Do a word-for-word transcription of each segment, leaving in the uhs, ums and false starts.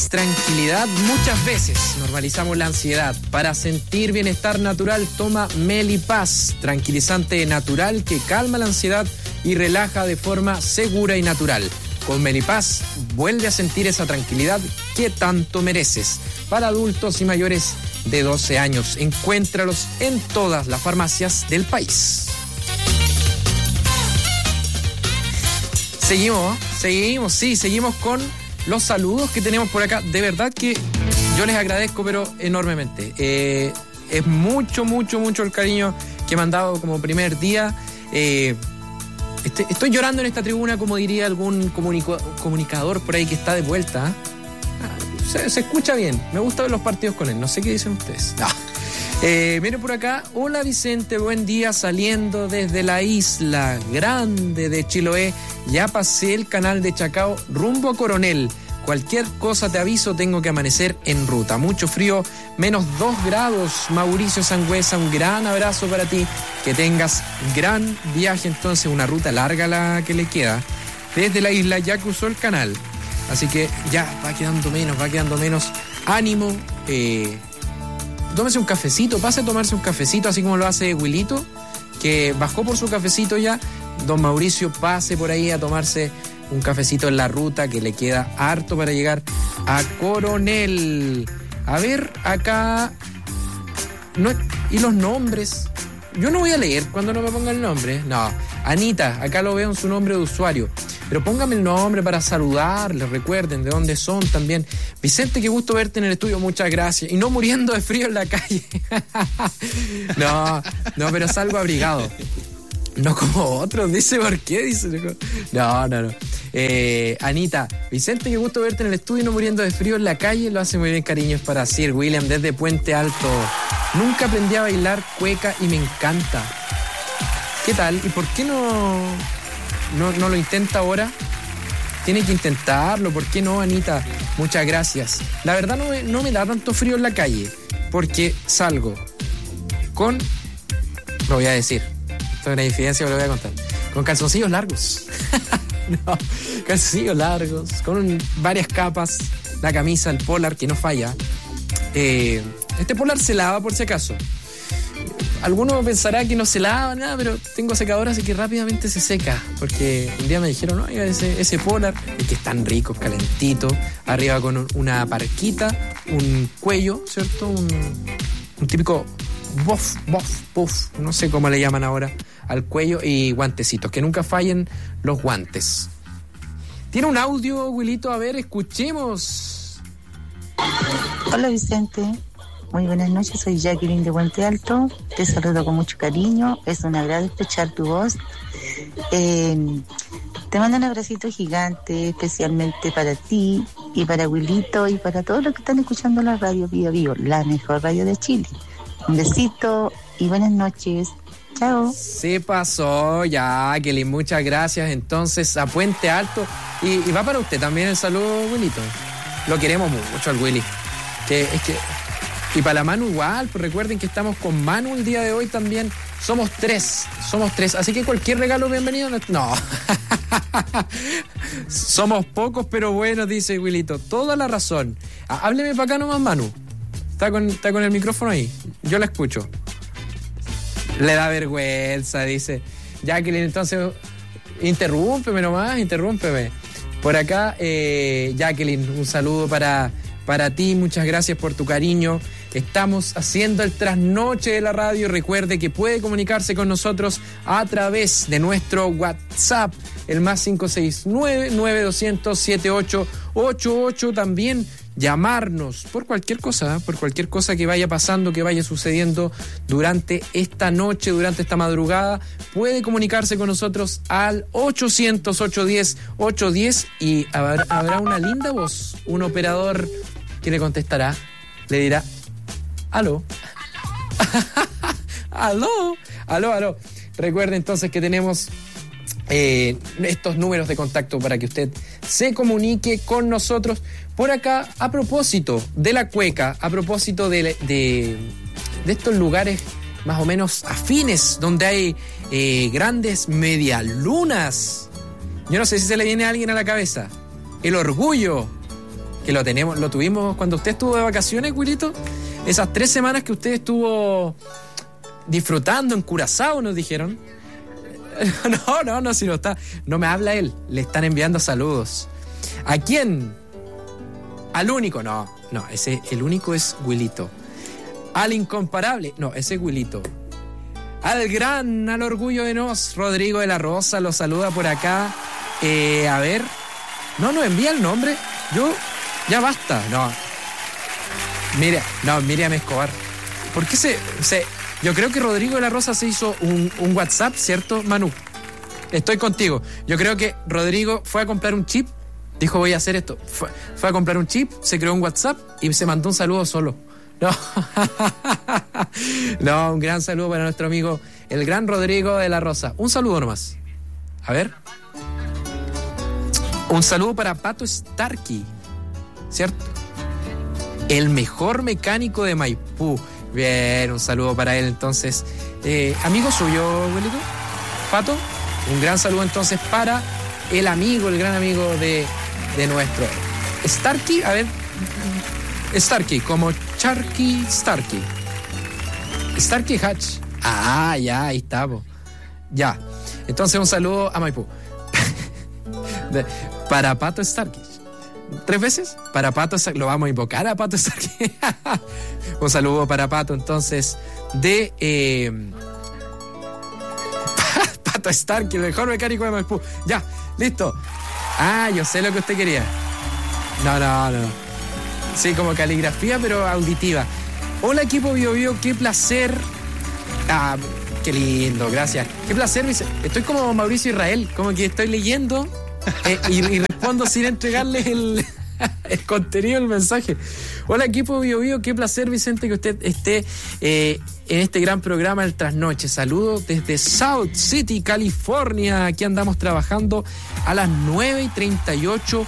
tranquilidad muchas veces. Normalizamos la ansiedad. Para sentir bienestar natural, toma Melipaz, tranquilizante natural que calma la ansiedad y relaja de forma segura y natural. Con Melipaz, vuelve a sentir esa tranquilidad que tanto mereces. Para adultos y mayores de doce años, encuéntralos en todas las farmacias del país. Seguimos, seguimos, sí, seguimos con los saludos que tenemos por acá. De verdad que yo les agradezco, pero enormemente. Eh, es mucho, mucho, mucho el cariño que me han dado como primer día. Eh, este, estoy llorando en esta tribuna, como diría algún comunico, comunicador por ahí que está de vuelta. Ah, se, se escucha bien. Me gusta ver los partidos con él. No sé qué dicen ustedes. No. Eh, miren por acá. Hola Vicente, buen día, saliendo desde la isla grande de Chiloé. Ya pasé el canal de Chacao rumbo a Coronel. Cualquier cosa te aviso, tengo que amanecer en ruta. Mucho frío, menos dos grados. Mauricio Sangüesa, un gran abrazo para ti. Que tengas gran viaje entonces, una ruta larga la que le queda. Desde la isla ya cruzó el canal. Así que ya va quedando menos, va quedando menos ánimo. Eh... Tómese un cafecito, pase a tomarse un cafecito, así como lo hace Wilito, que bajó por su cafecito ya. Don Mauricio, pase por ahí a tomarse un cafecito en la ruta, que le queda harto para llegar a Coronel. A ver, acá... No, ¿y los nombres? Yo no voy a leer cuando no me ponga el nombre. No, Anita, acá lo veo en su nombre de usuario. Pero póngame el nombre para saludarles, recuerden de dónde son también. Vicente, qué gusto verte en el estudio, muchas gracias. Y no muriendo de frío en la calle. No, no, pero salgo abrigado. No como otros, dice, ¿por qué? Dice, no, no, no. Eh, Anita, Vicente, qué gusto verte en el estudio y no muriendo de frío en la calle. Lo hace muy bien, cariños para Sir William desde Puente Alto. Nunca aprendí a bailar cueca y me encanta. ¿Qué tal? ¿Y por qué no... No, no lo intenta ahora? Tiene que intentarlo, ¿por qué no, Anita? Muchas gracias. La verdad no me, no me da tanto frío en la calle, porque salgo con... Lo voy a decir, esto es una infidencia, pero lo voy a contar. Con calzoncillos largos. No, calzoncillos largos, con varias capas, la camisa, el polar, que no falla. Eh, este polar se lava por si acaso. Alguno pensará que no se lava nada, pero tengo secadora, así que rápidamente se seca. Porque un día me dijeron, oiga, ese, ese polar, el que es tan rico, calentito, arriba con una parquita, un cuello, ¿cierto? Un, un típico buff, buff, buff, no sé cómo le llaman ahora, al cuello, y guantecitos, que nunca fallen los guantes. ¿Tiene un audio, Wilito? A ver, escuchemos. Hola, Vicente. Muy buenas noches, soy Jacqueline de Puente Alto. Te saludo con mucho cariño. Es un agrado escuchar tu voz. Eh, te mando un abracito gigante, especialmente para ti y para Wilito y para todos los que están escuchando la radio Bio Bio, la mejor radio de Chile. Un besito y buenas noches. Chao. Se pasó, Jacqueline. Muchas gracias. Entonces, a Puente Alto. Y, y va para usted también el saludo, Wilito. Lo queremos mucho al Willy. Que es que... Y para la Manu igual, pues recuerden que estamos con Manu el día de hoy también. Somos tres, somos tres. Así que cualquier regalo, bienvenido. No. Somos pocos, pero buenos, dice Wilito. Toda la razón. Ah, hábleme para acá nomás, Manu. Está con, está con el micrófono ahí. Yo la escucho. Le da vergüenza, dice Jacqueline. Entonces, interrúmpeme nomás, interrúmpeme. Por acá, eh, Jacqueline, un saludo para... Para ti, muchas gracias por tu cariño. Estamos haciendo el trasnoche de la radio. Recuerde que puede comunicarse con nosotros a través de nuestro WhatsApp, el más cinco seis nueve, nueve dos cero cero, siete ocho ocho ocho. También llamarnos por cualquier cosa, ¿eh? por cualquier cosa que vaya pasando, que vaya sucediendo durante esta noche, durante esta madrugada. Puede comunicarse con nosotros al ochocientos, ochocientos diez, ochocientos diez y habrá, habrá una linda voz, un operador que le contestará, le dirá, aló, aló, aló, aló. Recuerde entonces que tenemos eh, estos números de contacto para que usted se comunique con nosotros. Por acá, a propósito de la cueca, a propósito de, de, de estos lugares más o menos afines, donde hay eh, grandes medialunas. Yo no sé si se le viene a alguien a la cabeza. El Orgullo, que lo tenemos, lo tuvimos cuando usted estuvo de vacaciones, Wilito. Esas tres semanas que usted estuvo disfrutando en Curazao, nos dijeron. No, no, no, si no está. No me habla él. Le están enviando saludos. ¿A quién? Al único. No, no, ese, el único es Wilito. Al incomparable. No, ese es Wilito. Al gran, al orgullo de nos, Rodrigo de la Rosa, lo saluda por acá. Eh, a ver. No nos envía el nombre. Yo, ya basta. No. Mira, no, Miriam Escobar. ¿Por qué se, se...? Yo creo que Rodrigo de la Rosa se hizo un, un WhatsApp, ¿cierto, Manu? Estoy contigo. Yo creo que Rodrigo fue a comprar un chip, dijo voy a hacer esto. Fue, fue a comprar un chip, se creó un WhatsApp y se mandó un saludo solo. No. No, un gran saludo para nuestro amigo, el gran Rodrigo de la Rosa. Un saludo nomás. A ver. Un saludo para Pato Starkey, ¿cierto? El mejor mecánico de Maipú. Bien, un saludo para él entonces. Eh, amigo suyo, abuelito, Pato, un gran saludo entonces para el amigo, el gran amigo de, de nuestro Starkey, a ver, Starkey, como Charky Starkey. Starkey Hatch. Ah, ya, ahí está, po. Ya. Entonces un saludo a Maipú. de, para Pato Starkey. ¿Tres veces? Para Pato, lo vamos a invocar a Pato Starkey. Un saludo para Pato, entonces, de eh, Pato Starkey, el mejor mecánico de Maipú. Ya, listo. Ah, yo sé lo que usted quería. No, no, no. Sí, como caligrafía, pero auditiva. Hola, equipo Bio Bio, qué placer. Ah, qué lindo, gracias. Qué placer, estoy como Mauricio Israel, como que estoy leyendo eh, y, y respondo sin entregarles el, el contenido del mensaje. Hola, equipo Bio Bio, qué placer, Vicente, que usted esté eh, en este gran programa El Trasnoche. Saludos desde South City, California. Aquí andamos trabajando a las nueve y treinta y ocho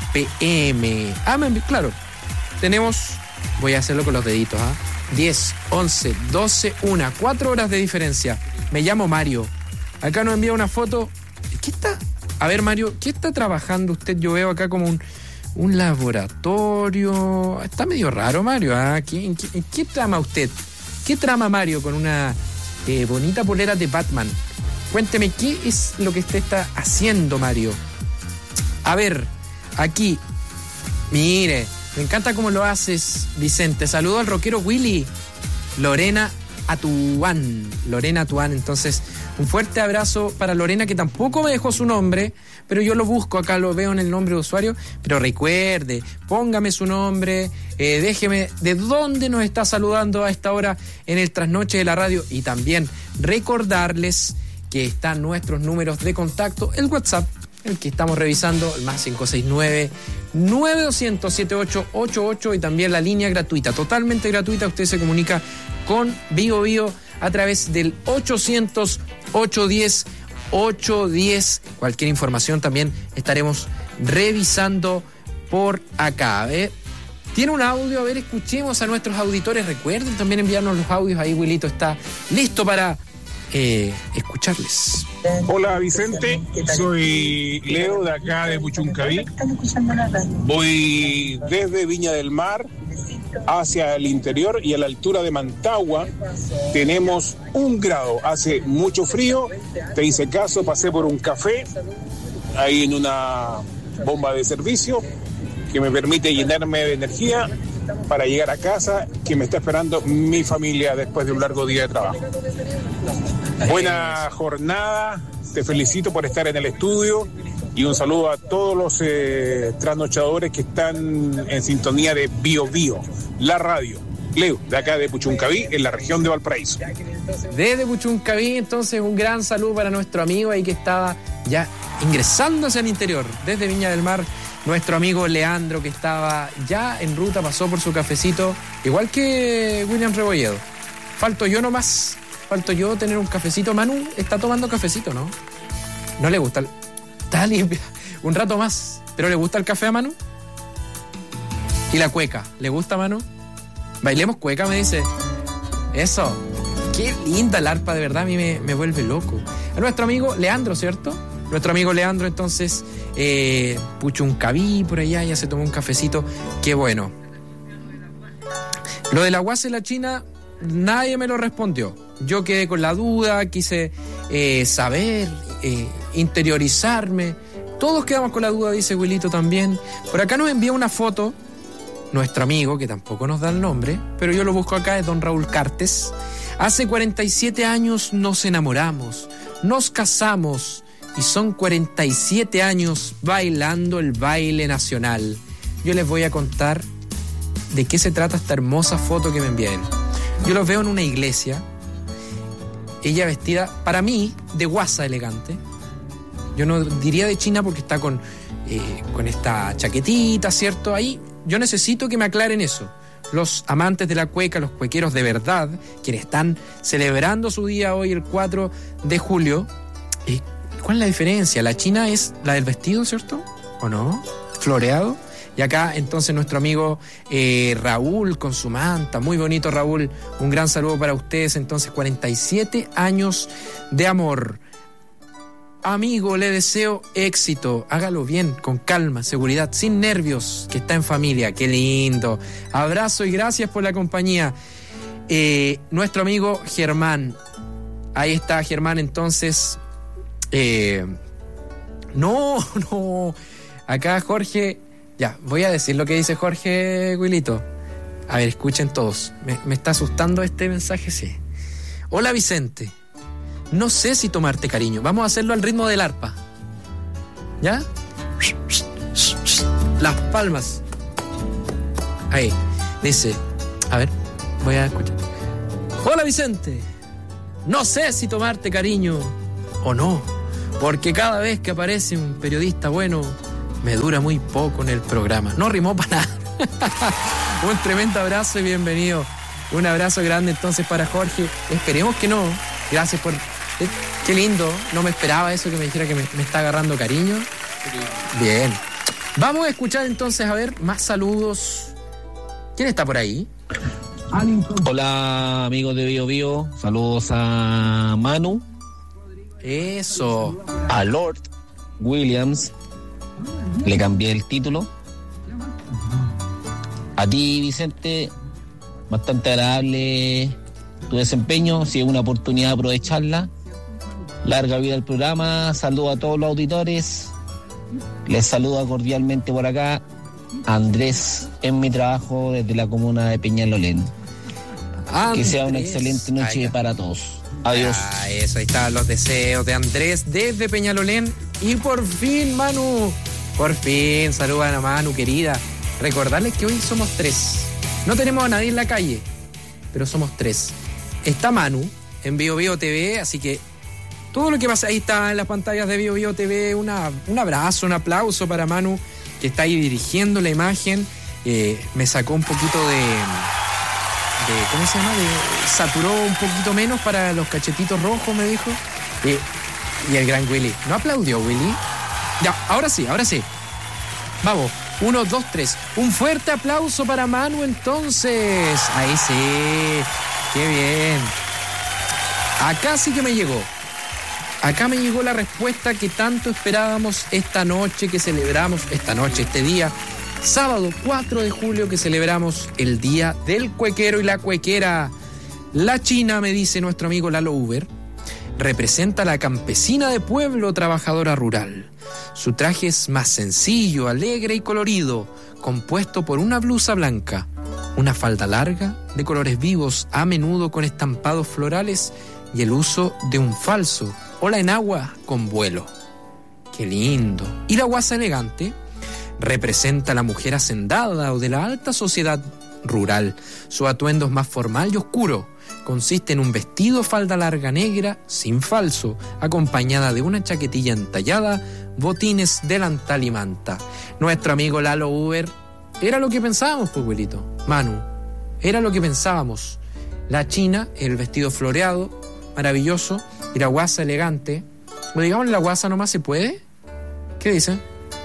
pm. Ah, claro, tenemos, voy a hacerlo con los deditos, ¿ah? ¿eh? diez, once, doce, una, cuatro horas de diferencia. Me llamo Mario. Acá nos envía una foto. ¿Qué está? A ver, Mario, ¿qué está trabajando usted? Yo veo acá como un, un laboratorio. Está medio raro, Mario. ¿eh? ¿Qué, qué, ¿Qué trama usted? ¿Qué trama, Mario, con una eh, bonita polera de Batman? Cuénteme, ¿qué es lo que usted está haciendo, Mario? A ver, aquí. Mire, me encanta cómo lo haces, Vicente. Saludo al rockero Willy. Lorena Atuán. Lorena Atuán, entonces, un fuerte abrazo para Lorena, que tampoco me dejó su nombre, pero yo lo busco, acá lo veo en el nombre de usuario. Pero recuerde, póngame su nombre, eh, déjeme de dónde nos está saludando a esta hora en el Trasnoche de la Radio. Y también recordarles que están nuestros números de contacto, el WhatsApp, el que estamos revisando, el más cinco seis nueve, nueve dos cero cero, siete ocho ocho ocho, y también la línea gratuita, totalmente gratuita. Usted se comunica con Bio Bio a través del ochocientos, ochocientos diez, ochocientos diez. Cualquier información también estaremos revisando por acá. ¿eh? Tiene un audio, a ver, escuchemos a nuestros auditores. Recuerden también enviarnos los audios, ahí Wilito está listo para eh, escucharles. Hola, Vicente, soy Leo de acá de Puchuncaví. Voy desde Viña del Mar hacia el interior y a la altura de Mantagua tenemos un grado, hace mucho frío. Te hice caso, pasé por un café ahí en una bomba de servicio que me permite llenarme de energía para llegar a casa, que me está esperando mi familia después de un largo día de trabajo. Buena jornada, te felicito por estar en el estudio y un saludo a todos los eh, trasnochadores que están en sintonía de Bio Bio, la radio. Leo, de acá de Puchuncaví, en la región de Valparaíso. Desde Puchuncaví, entonces, un gran saludo para nuestro amigo ahí que estaba ya ingresándose al interior. Desde Viña del Mar, nuestro amigo Leandro, que estaba ya en ruta, pasó por su cafecito, igual que William Rebolledo. Falto yo nomás, falto yo tener un cafecito. Manu está tomando cafecito, ¿no? No le gusta el... Está limpia. Un rato más. ¿Pero le gusta el café a Manu? ¿Y la cueca? ¿Le gusta a Manu? Bailemos cueca, me dice. Eso. Qué linda el arpa, de verdad, a mí me, me vuelve loco. A nuestro amigo Leandro, ¿cierto? Nuestro amigo Leandro, entonces, Eh, Puchuncaví, por allá, ya se tomó un cafecito. Qué bueno. Lo de la guasa y la China, nadie me lo respondió. Yo quedé con la duda, quise eh, saber, eh, interiorizarme. Todos quedamos con la duda, dice Wilito también. Por acá nos envía una foto nuestro amigo, que tampoco nos da el nombre, pero yo lo busco acá, es don Raúl Cartes. Hace cuarenta y siete años nos enamoramos, nos casamos y son cuarenta y siete años bailando el baile nacional. Yo les voy a contar de qué se trata esta hermosa foto que me envía él. Yo los veo en una iglesia, ella vestida, para mí, de guasa elegante. Yo no diría de China porque está con, eh, con esta chaquetita, ¿cierto? Ahí yo necesito que me aclaren eso. Los amantes de la cueca, los cuequeros de verdad, quienes están celebrando su día hoy, el cuatro de julio. Eh, ¿Cuál es la diferencia? La China es la del vestido, ¿cierto? ¿O no? Floreado. Y acá entonces nuestro amigo eh, Raúl con su manta, muy bonito Raúl, un gran saludo para ustedes. Entonces cuarenta y siete años de amor. Amigo, le deseo éxito, hágalo bien, con calma, seguridad, sin nervios, que está en familia. Qué lindo. Abrazo y gracias por la compañía. Eh, nuestro amigo Germán, ahí está Germán entonces. Eh, no, no, acá Jorge, ya, voy a decir lo que dice Jorge Wilito. A ver, escuchen todos, me, me está asustando este mensaje, sí. Hola Vicente. No sé si tomarte cariño. Vamos a hacerlo al ritmo del arpa. ¿Ya? Las palmas. Ahí. Dice. A ver, voy a escuchar. Hola Vicente. No sé si tomarte cariño o no. Porque cada vez que aparece un periodista bueno, me dura muy poco en el programa. No rimó para nada. Un tremendo abrazo y bienvenido. Un abrazo grande entonces para Jorge. Esperemos que no. Gracias por... Eh, qué lindo, no me esperaba eso, que me dijera que me, me está agarrando cariño. Bien. Vamos a escuchar entonces, a ver, más saludos. ¿Quién está por ahí? Hola amigos de Bio Bio, saludos a Manu. Eso. A Lord Williams, le cambié el título. A ti Vicente, bastante agradable tu desempeño, si es una oportunidad aprovecharla. Larga vida al programa, saludo a todos los auditores. Les saluda cordialmente por acá Andrés en mi trabajo desde la comuna de Peñalolén. Andrés. Que sea una excelente noche Ay, para todos. Adiós. Ah, eso, ahí están los deseos de Andrés desde Peñalolén. Y por fin, Manu, por fin, saludan a Manu, querida. Recordarles que hoy somos tres. No tenemos a nadie en la calle, pero somos tres. Está Manu en Bio Bio T V, así que todo lo que pasa ahí está en las pantallas de Bio Bio T V. Una, un abrazo, un aplauso para Manu, que está ahí dirigiendo la imagen. Eh, me sacó un poquito de, de... ¿Cómo se llama? De, saturó un poquito menos para los cachetitos rojos, me dijo. Eh, y el gran Willy. ¿No aplaudió, Willy? Ya, ahora sí, ahora sí. Vamos. Uno, dos, tres. Un fuerte aplauso para Manu, entonces. Ahí sí. Qué bien. Acá sí que me llegó. Acá me llegó la respuesta que tanto esperábamos esta noche que celebramos, esta noche, este día, sábado cuatro de julio, que celebramos el Día del Cuequero y la Cuequera. La China, me dice nuestro amigo Lalo Uber, representa a la campesina de pueblo trabajadora rural. Su traje es más sencillo, alegre y colorido, compuesto por una blusa blanca, una falda larga de colores vivos, a menudo con estampados florales, y el uso de un falso o la enagua con vuelo. ¡Qué lindo! Y la guasa elegante representa a la mujer hacendada o de la alta sociedad rural. Su atuendo es más formal y oscuro. Consiste en un vestido falda larga negra, sin falso, acompañada de una chaquetilla entallada, botines, delantal y manta. Nuestro amigo Lalo Uber, era lo que pensábamos, pues, abuelito. Manu, era lo que pensábamos. La China, el vestido floreado, maravilloso, y la guasa elegante. O digamos, la guasa nomás se puede. ¿Qué dicen?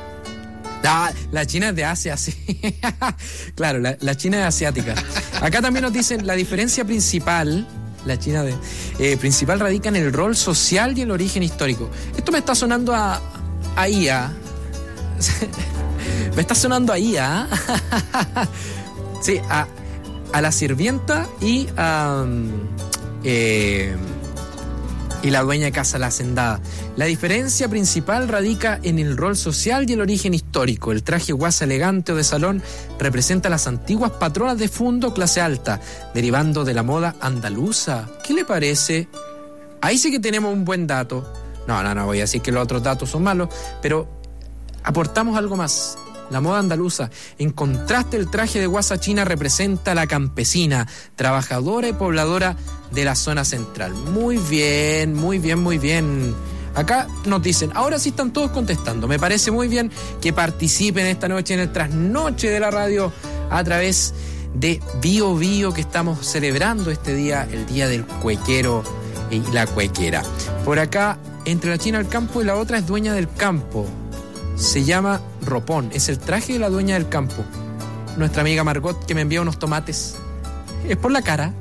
Ah, la China es de Asia, sí. Claro, la, la China es asiática. Acá también nos dicen la diferencia principal, la China de, eh, principal radica en el rol social y el origen histórico. Esto me está sonando a, a I A, Me está sonando ahí, ¿ah? ¿eh? Sí, a, a la sirvienta y a... Eh, y la dueña de casa, la hacendada. La diferencia principal radica en el rol social y el origen histórico. El traje guasa elegante o de salón representa a las antiguas patronas de fondo clase alta, derivando de la moda andaluza. ¿Qué le parece? Ahí sí que tenemos un buen dato. No, no, no voy a decir que los otros datos son malos, pero aportamos algo más. La moda andaluza. En contraste, el traje de guasa china representa a la campesina, trabajadora y pobladora de la zona central. Muy bien, muy bien, muy bien. Acá nos dicen, ahora sí están todos contestando. Me parece muy bien que participen esta noche en el trasnoche de la radio a través de Bio Bio, que estamos celebrando este día, el día del cuequero y la cuequera. Por acá, entre la china al campo y la otra es dueña del campo. Se llama ropón, es el traje de la dueña del campo. Nuestra amiga Margot, que me envía unos tomates. Es por la cara.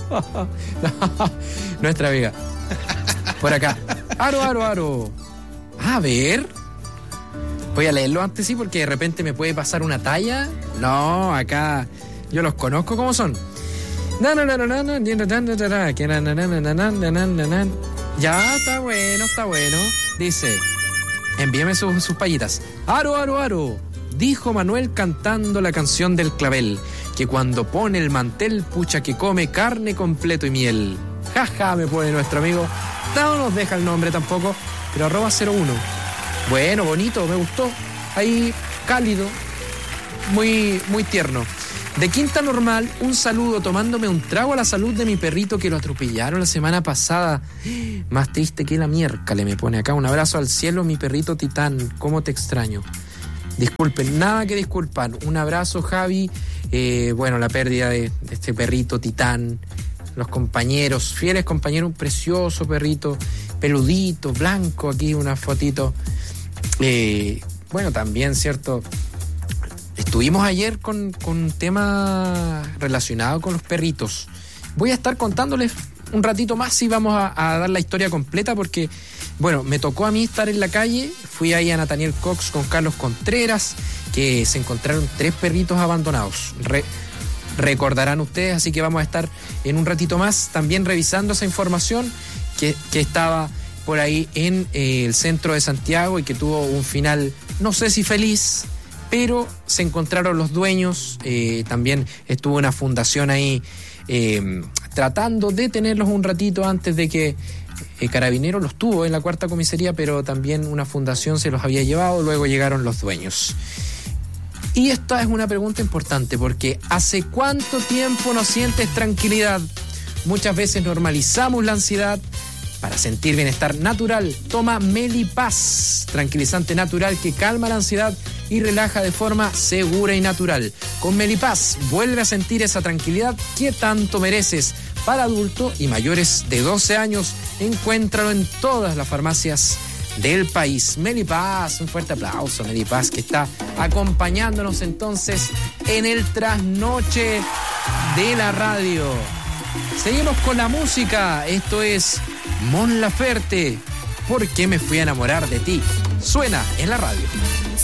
Nuestra amiga. Por acá. Aro, aro, aro. A ver. Voy a leerlo antes, sí, porque de repente me puede pasar una talla. No, acá yo los conozco como son. Ya, está bueno, está bueno. Dice... Envíame sus, sus payitas. Aro, aro, aro, dijo Manuel cantando la canción del clavel, que cuando pone el mantel, pucha que come carne completo y miel. Jaja, ja, me pone nuestro amigo. No nos deja el nombre tampoco, pero arroba cero uno. Bueno, bonito, me gustó. Ahí, cálido, muy, muy tierno. De Quinta Normal, un saludo tomándome un trago a la salud de mi perrito que lo atropellaron la semana pasada. Más triste que la miércoles, me pone acá. Un abrazo al cielo, mi perrito Titán. ¿Cómo te extraño? Disculpen, nada que disculpar. Un abrazo, Javi. Eh, bueno, la pérdida de, de este perrito Titán. Los compañeros, fieles compañeros, un precioso perrito, peludito, blanco. Aquí una fotito. Eh, bueno, también, ¿cierto? Estuvimos ayer con, con un tema relacionado con los perritos. Voy a estar contándoles un ratito más y vamos a, a dar la historia completa porque, bueno, me tocó a mí estar en la calle. Fui ahí a Nathaniel Cox con Carlos Contreras, que se encontraron tres perritos abandonados. Re, recordarán ustedes, así que vamos a estar en un ratito más también revisando esa información que, que estaba por ahí en eh, el centro de Santiago y que tuvo un final, no sé si feliz, pero se encontraron los dueños. Eh, también estuvo una fundación ahí eh, tratando de tenerlos un ratito antes de que eh, Carabineros los tuvo en la cuarta comisaría, pero también una fundación se los había llevado, luego llegaron los dueños. Y esta es una pregunta importante porque ¿hace cuánto tiempo no sientes tranquilidad? Muchas veces normalizamos la ansiedad. Para sentir bienestar natural, toma Melipaz, tranquilizante natural que calma la ansiedad y relaja de forma segura y natural. Con Melipaz, vuelve a sentir esa tranquilidad que tanto mereces. Para adultos y mayores de doce años, encuéntralo en todas las farmacias del país. Melipaz, un fuerte aplauso, Melipaz, que está acompañándonos entonces en el trasnoche de la radio. Seguimos con la música. Esto es Mon Laferte, ¿por qué me fui a enamorar de ti? Suena en la radio.